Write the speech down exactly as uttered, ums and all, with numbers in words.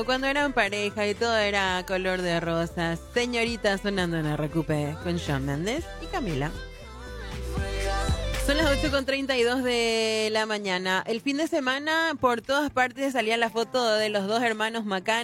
Cuando eran pareja y todo era color de rosas. Señorita sonando en R Q P con Shawn Mendes y Camila. Son las ocho con treinta y dos de la mañana. El fin de semana por todas partes salía la foto de los dos hermanos Macán.